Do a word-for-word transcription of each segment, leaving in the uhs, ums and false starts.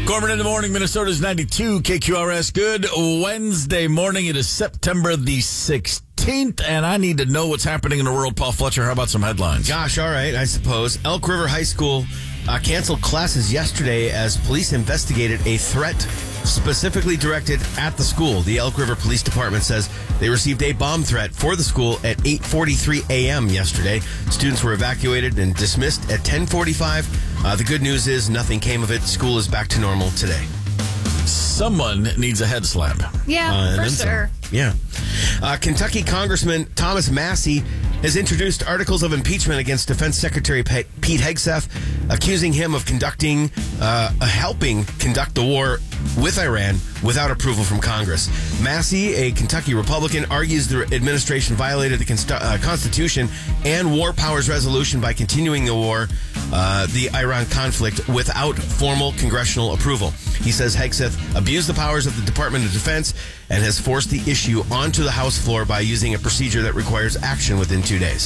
Gorman in the morning, Minnesota's ninety-two, K Q R S. Good Wednesday morning. It is September the sixteenth, and I need to know what's happening in the world. Paul Fletcher, how about some headlines? Gosh, all right, I suppose. Elk River High School uh, canceled classes yesterday as police investigated a threat specifically directed at the school. The Elk River Police Department says they received a bomb threat for the school at eight forty-three a.m. yesterday. Students were evacuated and dismissed at ten forty-five. Uh, the good news is nothing came of it. School is back to normal today. Someone needs a head slap. Yeah, Uh, for and then sure. some. Yeah. Uh, Kentucky Congressman Thomas Massie has introduced articles of impeachment against Defense Secretary Pe- Pete Hegseth, accusing him of conducting, uh, helping conduct the war with Iran without approval from Congress. Massie, a Kentucky Republican, argues the administration violated the const- uh, Constitution and War Powers Resolution by continuing the war, uh, the Iran conflict, without formal congressional approval. He says Hegseth abused the powers of the Department of Defense and has forced the issue onto the House floor by using a procedure that requires action within two days.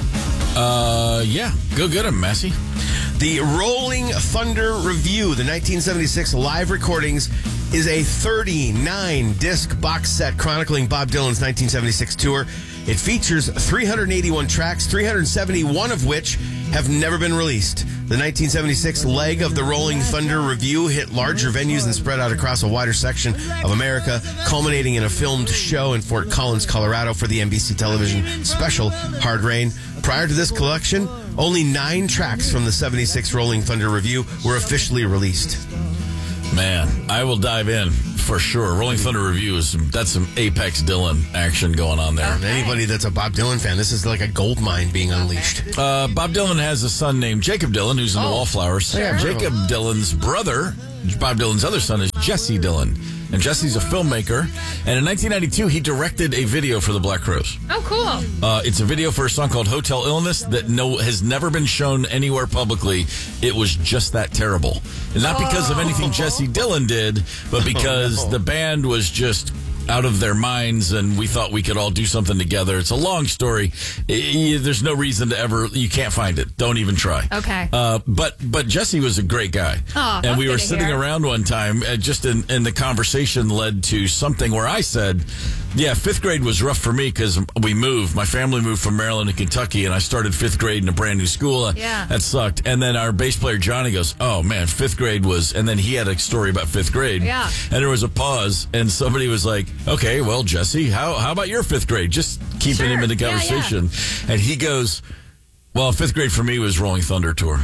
Uh, yeah. Go get him, Massey. The Rolling Thunder Review, the nineteen seventy-six live recordings, is a thirty-nine disc box set chronicling Bob Dylan's nineteen seventy-six tour. It features three hundred eighty-one tracks, three hundred seventy-one of which have never been released. The nineteen seventy-six leg of the Rolling Thunder Review hit larger venues and spread out across a wider section of America, culminating in a filmed show in Fort Collins, Colorado for the N B C television special Hard Rain. Prior to this collection, only nine tracks from the seventy-six Rolling Thunder Review were officially released. Man, I will dive in for sure. Rolling Thunder Review is some, that's some Apex Dylan action going on there. And anybody that's a Bob Dylan fan, this is like a gold mine being unleashed. Uh, Bob Dylan has a son named Jacob Dylan, who's in the Oh, Wallflowers. sure. Jacob Dylan's brother, Bob Dylan's other son, is Jesse Dylan. And Jesse's a filmmaker. And in nineteen ninety-two, he directed a video for the Black Crowes. Oh, cool. Uh, it's a video for a song called Hotel Illness that no has never been shown anywhere publicly. It was just that terrible. And not because of anything Jesse Dylan did, but because Oh, no. the band was just out of their minds and we thought we could all do something together. It's a long story. I- There's no reason to ever, you can't find it. Don't even try. Okay. Uh, but but Jesse was a great guy. Aw, and that's we were good to sitting hear. around one time, uh, just in, and the conversation led to something where I said, yeah, fifth grade was rough for me because we moved. My family moved from Maryland to Kentucky, and I started fifth grade in a brand new school. Uh, Yeah. That sucked. And then our bass player, Johnny, goes, oh, man, fifth grade was, and then he had a story about fifth grade. Yeah. And there was a pause, and somebody was like, okay, well, Jesse, how, how about your fifth grade? Just keeping Sure. him in the Yeah, yeah. conversation. And he goes, well, fifth grade for me was Rolling Thunder Tour.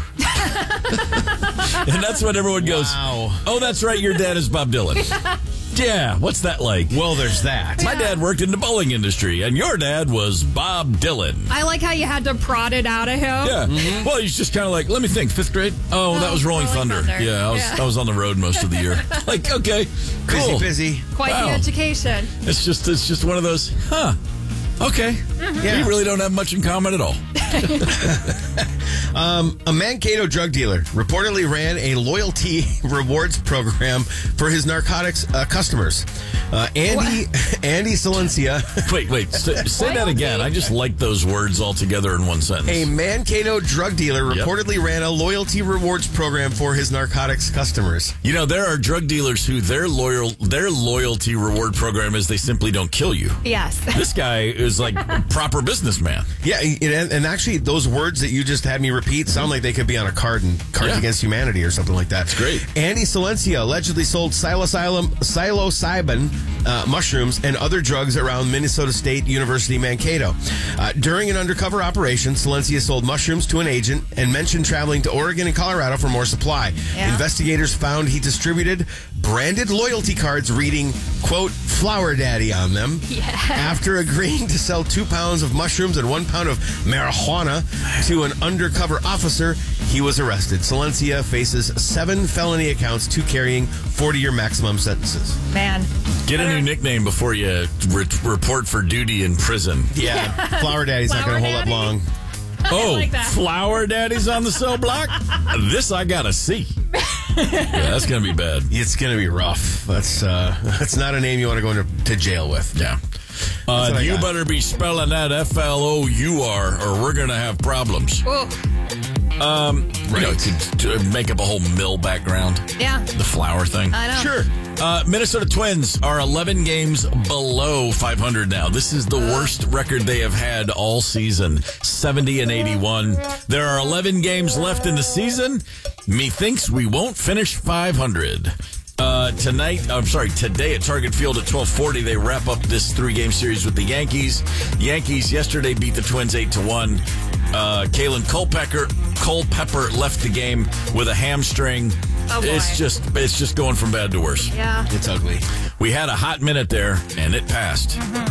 And that's when everyone goes, Wow. oh, that's right, your dad is Bob Dylan. Yeah, what's that like? Well, there's that. My dad worked in the bowling industry, and your dad was Bob Dylan. I like how you had to prod it out of him. Yeah. Well, he's just kind of like, let me think. Fifth grade? Oh, that Oh, was Rolling, Rolling Thunder. Thunder. Yeah, I was Yeah. I was on the road most of the year. Like, okay, cool. Busy, busy. Quite Wow. the education. It's just it's just one of those, huh? Okay. Yeah. We really don't have much in common at all. Um, a Mankato drug dealer reportedly ran a loyalty rewards program for his narcotics uh, customers. Uh, Andy Andy Silencia, Wait, wait. Say, say that again. I just like those words all together in one sentence. a Mankato drug dealer, Yep. reportedly ran a loyalty rewards program for his narcotics customers. You know, there are drug dealers who their loyal their loyalty reward program is they simply don't kill you. Yes. This guy is like a proper businessman. Yeah, and, and actually, those words that you just had me repeat sound like they could be on a card in Cards Yeah. Against Humanity or something like that. That's great. Andy Silencia allegedly sold psilocybin, psilocybin uh, mushrooms and other drugs around Minnesota State University Mankato. Uh, during an undercover operation, Silencia sold mushrooms to an agent and mentioned traveling to Oregon and Colorado for more supply. Yeah. Investigators found he distributed branded loyalty cards reading, quote, Flower Daddy on them. Yes. After agreeing to sell two pounds of mushrooms and one pound of marijuana to an undercover officer, he was arrested. Silencia faces seven felony accounts, two carrying forty-year maximum sentences. Man. Get a new nickname before you re- report for duty in prison. Yeah, Flower Daddy's not Flower Uh, going to hold Daddy? up long. Oh, like that. Flower Daddy's on the cell block? This I gotta see. Yeah, that's gonna be bad. It's going to be rough. That's uh, that's not a name you want to go into to jail with. Yeah. Uh, what I you got. better be spelling that F L O U R or we're gonna have problems. Whoa. Um, Right. You know, to, to make up a whole mill background. Yeah. The flower thing. I know. Sure. Uh, Minnesota Twins are eleven games below five hundred now. This is the worst record they have had all season, seventy and eighty-one. There are eleven games left in the season. Methinks we won't finish five hundred. Uh, tonight, I'm sorry, today at Target Field at twelve forty, they wrap up this three-game series with the Yankees. Yankees yesterday beat the Twins eight to one. Uh, Kalen Culpepper, Culpepper left the game with a hamstring. Oh, boy. It's just, it's just going from bad to worse. Yeah. It's ugly. We had a hot minute there, and it passed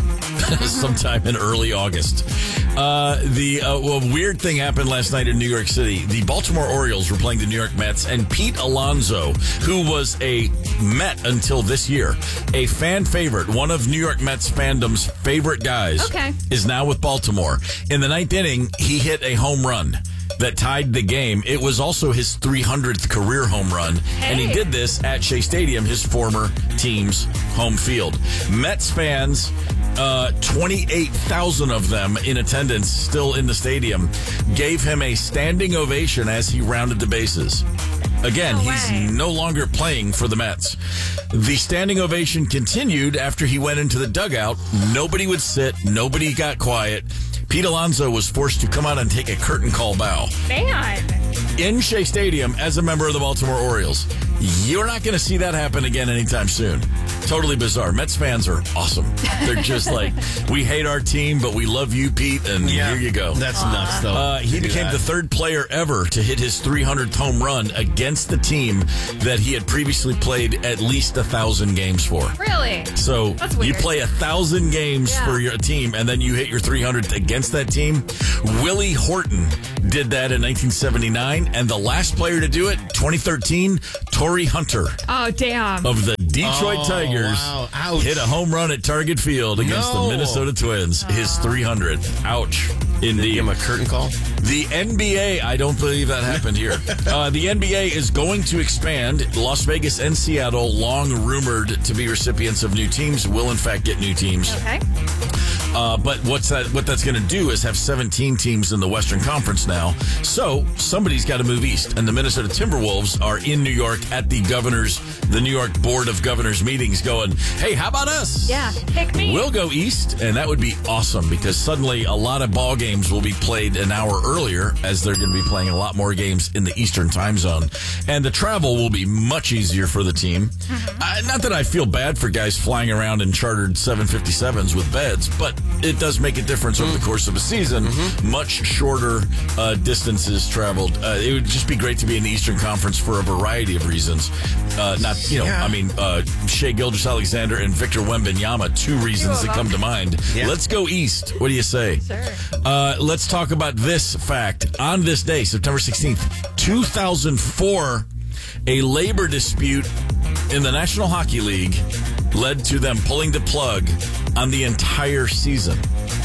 sometime in early August. Uh, the uh, well, weird thing happened last night in New York City. The Baltimore Orioles were playing the New York Mets, and Pete Alonso, who was a Met until this year, a fan favorite, one of New York Mets fandom's favorite guys, Okay. is now with Baltimore. In the ninth inning, he hit a home run that tied the game. It was also his three hundredth career home run, and he Hey. did this at Shea Stadium, his former team's home field. Mets fans, uh, twenty-eight thousand of them in attendance, still in the stadium, gave him a standing ovation as he rounded the bases. Again, No he's way. no longer playing for the Mets. The standing ovation continued after he went into the dugout. Nobody would sit. Nobody got quiet. Pete Alonso was forced to come out and take a curtain call bow Man. in Shea Stadium as a member of the Baltimore Orioles. You're not going to see that happen again anytime soon. Totally bizarre. Mets fans are awesome. They're just like, we hate our team, but we love you, Pete, and here you go. That's nuts, though. Uh, he to do became that. the third player ever to hit his three hundredth home run against the team that he had previously played at least a thousand games for. Really? So That's you weird. play a thousand games Yeah. for your team, and then you hit your three hundredth against that team. Willie Horton did that in nineteen seventy-nine, and the last player to do it, twenty thirteen, Torrey Hunter Oh, damn. of the Detroit Oh, Tigers wow. Ouch. hit a home run at Target Field against No. the Minnesota Twins, his three hundredth. Ouch. Indeed. Give him a curtain call. The N B A, I don't believe that happened here. Uh, the N B A is going to expand. Las Vegas and Seattle, long rumored to be recipients of new teams, will in fact get new teams. Okay. Uh, but what's that? What that's going to do is have seventeen teams in the Western Conference now. So somebody's got to move east, and the Minnesota Timberwolves are in New York at the governor's, the New York Board of Governors meetings, going, "Hey, how about us? Yeah. Pick me. We'll go east," and that would be awesome because suddenly a lot of ball games will be played an hour earlier, as they're going to be playing a lot more games in the Eastern time zone, and the travel will be much easier for the team. Uh, not that I feel bad for guys flying around in chartered seven fifty-sevens with beds, but it does make a difference over the course of a season. Much shorter uh, distances traveled. Uh, it would just be great to be in the Eastern Conference for a variety of reasons. Uh, not, you know, Yeah. I mean, uh, Shea Gilgeous-Alexander and Victor Wembanyama, two reasons that come to mind. Yeah. Let's go east. What do you say? Sure. Uh, let's talk about this fact. On this day, September sixteenth, two thousand four, a labor dispute in the National Hockey League led to them pulling the plug on the entire season.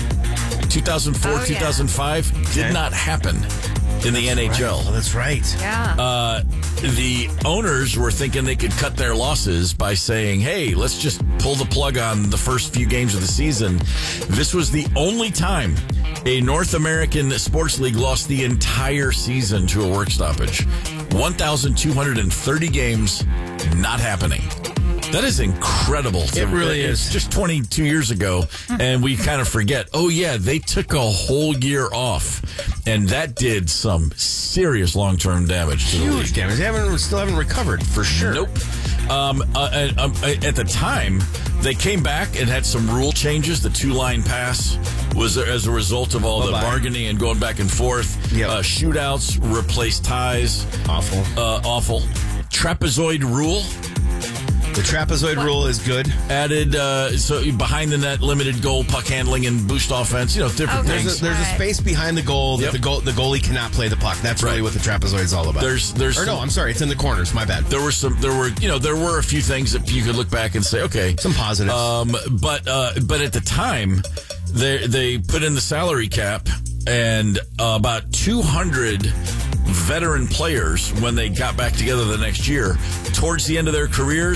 two thousand four, Oh, yeah. two thousand five did Okay. not happen in the N H L. Oh, that's right. Yeah. Uh, the owners were thinking they could cut their losses by saying, hey, let's just pull the plug on the first few games of the season. This was the only time a North American sports league lost the entire season to a work stoppage. one thousand two hundred thirty games not happening. That is incredible. It really it's is. just twenty-two years ago, and we kind of forget, oh, yeah, they took a whole year off, and that did some serious long-term damage to the league. Huge damage. They haven't, still haven't recovered, for sure. Nope. Um, uh, and, um, at the time, they came back and had some rule changes. The two-line pass was as a result of all the Bye-bye. bargaining and going back and forth. Yep. Uh, shootouts replaced ties. Awful. Uh, awful. Trapezoid rule The trapezoid rule is good. added, uh, so behind the net, limited goal, puck handling, and boost offense. You know, different Okay. things. There's a, there's a Right. space behind the goal that Yep. the goal the goalie cannot play the puck. That's really Right. what the trapezoid is all about. There's- there's or no, some- I'm sorry, it's in the corners. My bad. There were some, there were, you know, there were a few things that you could look back and say, okay, Some positives. Um, but uh, but at the time, they they put in the salary cap, and uh, about two hundred veteran players, when they got back together the next year, towards the end of their careers,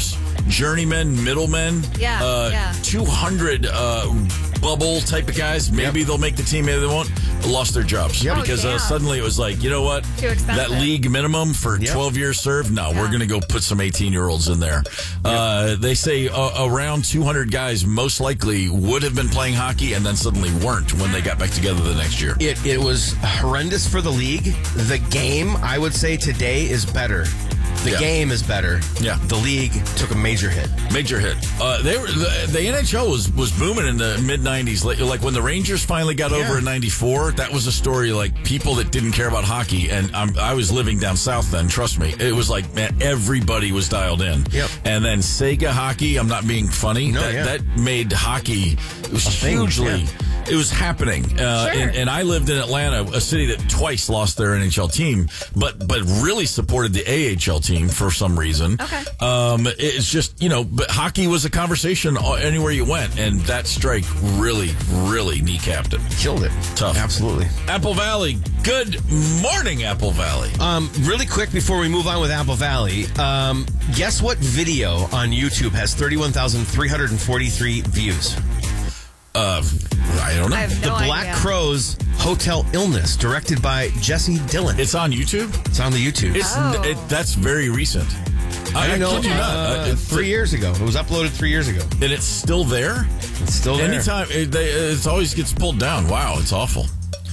journeymen, middlemen, Yeah, uh, yeah. two hundred uh, bubble type of guys. Maybe Yep. they'll make the team, maybe they won't. Lost their jobs Yep. because Oh, uh, yeah. suddenly it was like, you know what? Too expensive. That league minimum for Yep. twelve years served. No, Yeah. we're going to go put some eighteen-year-olds in there. Uh, they say uh, around two hundred guys most likely would have been playing hockey and then suddenly weren't when they got back together the next year. It it was horrendous for the league. The game, I would say today, is better. The Yeah. game is better. Yeah. The league took a major hit. Major hit. Uh, they were the, the N H L was, was booming in the mid nineties. Like, like when the Rangers finally got Yeah. over in ninety-four, that was a story like people that didn't care about hockey. And I'm, I was living down south then, trust me. It was like, man, everybody was dialed in. Yep. And then Sega hockey, I'm not being funny. No, that, yeah. that made hockey, it was thing, hugely, yeah. it was happening. Uh, Sure. and, and I lived in Atlanta, a city that twice lost their N H L team, but, but really supported the A H L team for some reason. Okay. Um, it's just, you know, but hockey was a conversation anywhere you went, and that strike really, really kneecapped it. Killed it. Tough. Absolutely. Apple Valley. Good morning, Apple Valley. Um, really quick before we move on with Apple Valley, um, guess what video on YouTube has thirty-one thousand three hundred forty-three views? Uh, I don't know. I have The no Black idea. Crows Hotel Illness, directed by Jesse Dillon. It's on YouTube. It's on the YouTube. It's Oh. it, that's very recent. I, I I know. kid you not. Uh, Uh, it's- three years ago. It was uploaded three years ago. and it's still there. It's still there. Anytime it, they, it always gets pulled down. Wow, it's awful.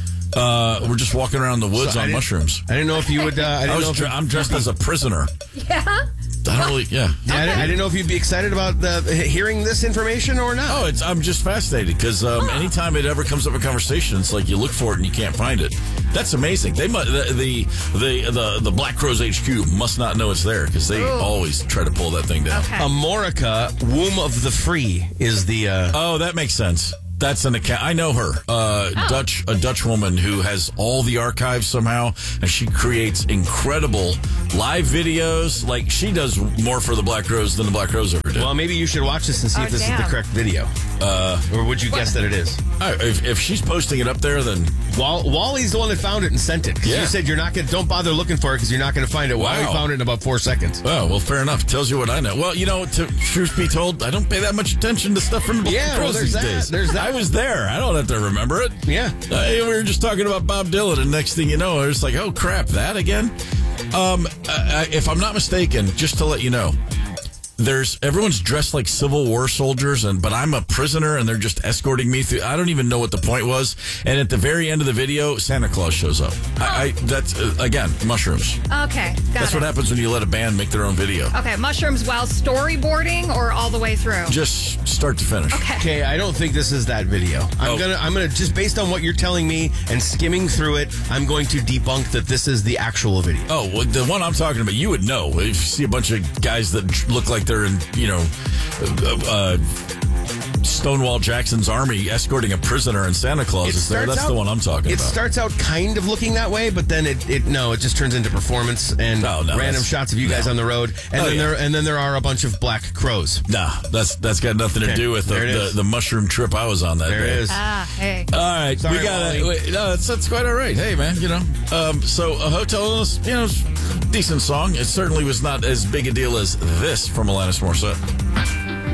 Uh, we're just walking around the woods So I on didn't- mushrooms. I didn't know if you would. Uh, I I didn't was know if dre- I'm dressed as a prisoner. Yeah. I don't really, yeah. Yeah, I, didn't, I didn't know if you'd be excited about the, hearing this information or not. Oh, it's, I'm just fascinated because um, anytime it ever comes up in conversation, it's like you look for it and you can't find it. That's amazing. They mu- the, the the the the Black Crows H Q must not know it's there because they Ooh. always try to pull that thing down. Okay. Amorica, Womb of the Free, is the. Uh, Oh, that makes sense. That's an account. I know her, uh, Dutch, a Dutch woman who has all the archives somehow, and she creates incredible live videos. Like she does more for the Black Crows than the Black Crows ever did. well, maybe you should watch this and see Oh, if this is damn. the correct video. Uh, or would you guess that it is? Uh, if, if she's posting it up there, then Wall, Wally's the one that found it and sent it. 'Cause Yeah. You said you're not going to, don't bother looking for it because you're not going to find it. Wally Wow. found it in about four seconds. oh well, fair enough. Tells you what I know. Well, you know, to truth be told, I don't pay that much attention to stuff from the Black Yeah, well, Crows there's these that. days. There's that. I was there. I don't have to remember it. Yeah. Uh, we were just talking about Bob Dylan, and next thing you know, I was like, "Oh crap, that again." Um, uh, if I'm not mistaken, just to let you know, there's everyone's dressed like Civil War soldiers, and but I'm a prisoner, and they're just escorting me through. I don't even know what the point was. And at the very end of the video, Santa Claus shows up. I, I that's uh, again mushrooms. Okay. Got That's it. what happens when you let a band make their own video, Okay. Mushrooms while storyboarding or all the way through? just start to finish. Okay. Okay, I don't think this is that video. I'm Oh. gonna, I'm gonna just based on what you're telling me and skimming through it, I'm going to debunk that this is the actual video. Oh, well, the one I'm talking about, you would know. If you see a bunch of guys that look like they're in, you know, uh, uh, Stonewall Jackson's army escorting a prisoner and Santa Claus is there. That's out- the one I'm talking It about. starts out kind of looking that way, but then it, it no, it just turns into performance and Oh, no, random that's- shots of you guys no. on the road, and Oh, then yeah. there and then there are a bunch of black crows. Nah, that's that's got nothing to Okay, do with the, there it the, is. the mushroom trip I was on that There day. it is. Ah, hey. All right, Sorry, we got Wally. it. No, that's that's quite all right. Hey, man, you know. Um, so a hotel, is, you know, decent song. It certainly was not as big a deal as this from Alanis Morissette.